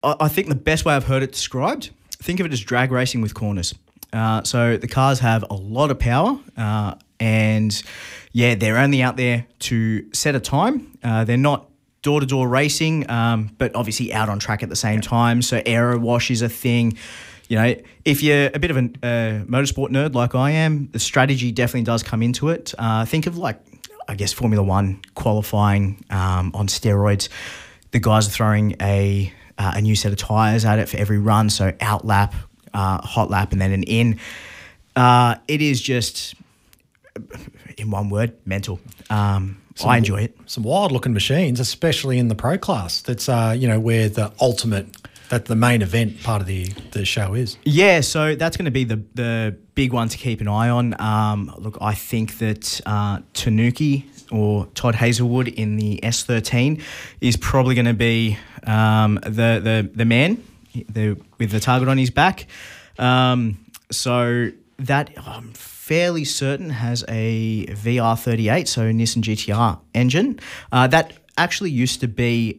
I think the best way I've heard it described, think of it as drag racing with corners. So the cars have a lot of power and, yeah, they're only out there to set a time. They're not door-to-door racing, but obviously out on track at the same time. So aero wash is a thing. You know, if you're a bit of a motorsport nerd like I am, the strategy definitely does come into it. Think of Formula One qualifying on steroids. The guys are throwing a new set of tyres at it for every run, so out lap, hot lap, and then an in. It is just, in one word, mental. I enjoy it. Some wild-looking machines, especially in the pro class. That's where the ultimate. That the main event part of the show is. Yeah, so that's going to be the big one to keep an eye on. Look, I think that Tanuki or Todd Hazelwood in the S13 is probably going to be the man with the target on his back. So that I'm fairly certain has a VR38, so Nissan GTR engine. That actually used to be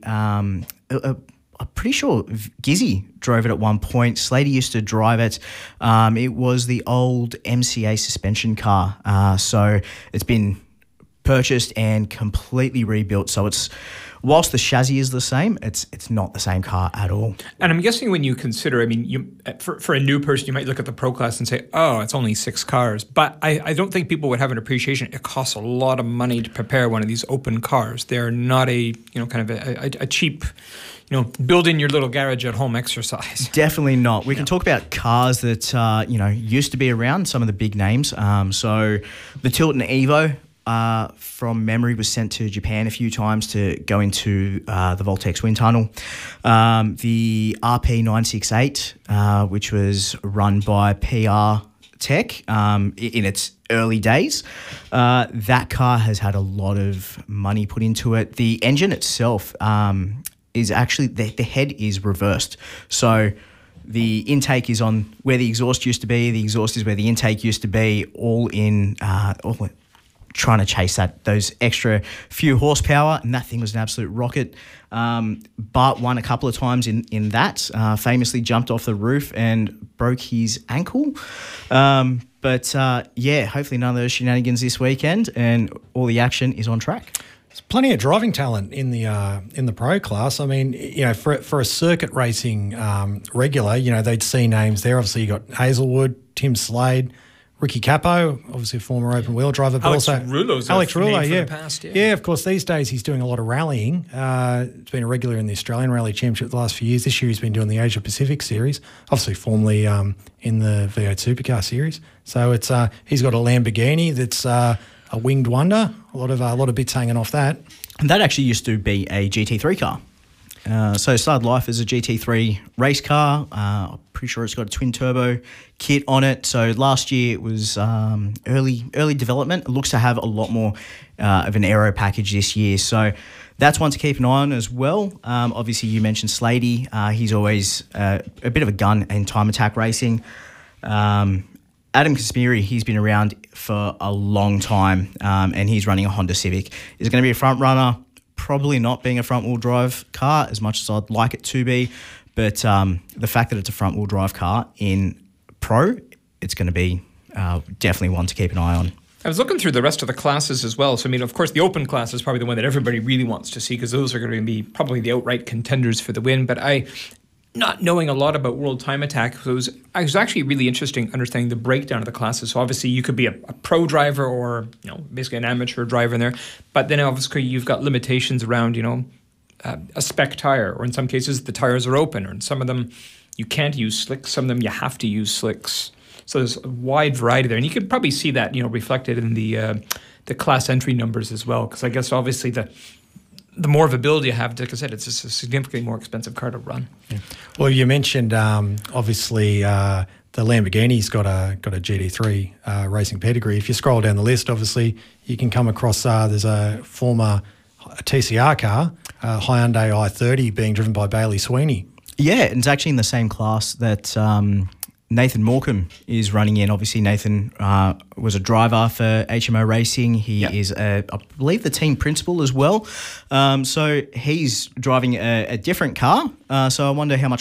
I'm pretty sure Gizzy drove it at one point. Slady used to drive it. It was the old MCA suspension car. So it's been purchased and completely rebuilt. So it's, whilst the chassis is the same, it's not the same car at all. And I'm guessing when you consider, for a new person, you might look at the pro class and say, oh, it's only 6 cars. But I don't think people would have an appreciation. It costs a lot of money to prepare one of these open cars. They're not a cheap, build in your little garage at home exercise. Definitely not. We can talk about cars that, used to be around, some of the big names. So the Tilton Evo, from memory, was sent to Japan a few times to go into the Voltex wind tunnel. The RP968, which was run by PR Tech in its early days, that car has had a lot of money put into it. The engine itself is actually, the head is reversed. So the intake is on where the exhaust used to be. The exhaust is where the intake used to be, all trying to chase those extra few horsepower, and that thing was an absolute rocket. Bart won a couple of times in that, famously jumped off the roof and broke his ankle. But hopefully none of those shenanigans this weekend, and all the action is on track. There's plenty of driving talent in the pro class. I mean, for a circuit racing regular, they'd see names there. Obviously, you got Hazelwood, Tim Slade, Ricky Capo, obviously a former open wheel driver, but Alex also Rouleau's Alex Rouleau, the past, yeah. Of course, these days he's doing a lot of rallying. He's been a regular in the Australian Rally Championship the last few years. This year he's been doing the Asia Pacific Series, obviously formerly in the V8 Supercar Series. So it's he's got a Lamborghini that's a winged wonder. A lot of bits hanging off that. And that actually used to be a GT3 car. So it started life as a GT3 race car. I'm pretty sure it's got a twin turbo kit on it. So last year it was early development. It looks to have a lot more of an aero package this year. So that's one to keep an eye on as well. Obviously you mentioned Slady. He's always a bit of a gun in time attack racing. Adam Kasperi, he's been around for a long time, and he's running a Honda Civic. Is it going to be a front runner? Probably not, being a front-wheel drive car as much as I'd like it to be. But the fact that it's a front-wheel drive car in Pro, it's going to be definitely one to keep an eye on. I was looking through the rest of the classes as well. So, of course, the open class is probably the one that everybody really wants to see, because those are going to be probably the outright contenders for the win. But not knowing a lot about World Time Attack, it was actually really interesting understanding the breakdown of the classes. So obviously you could be a pro driver or basically an amateur driver in there, but then obviously you've got limitations around a spec tire, or in some cases the tires are open, or in some of them you can't use slicks, some of them you have to use slicks. So there's a wide variety there, and you could probably see that reflected in the class entry numbers as well, because I guess obviously the more of a build you have, like I said, it's just a significantly more expensive car to run. Yeah. Well, you mentioned obviously the Lamborghini's got a GT3 racing pedigree. If you scroll down the list, obviously you can come across there's a former TCR car, Hyundai i30, being driven by Bailey Sweeney. Yeah, and it's actually in the same class that Nathan Morecambe is running in. Obviously, Nathan was a driver for HMO Racing. He is, I believe, the team principal as well. So he's driving a different car. So I wonder how much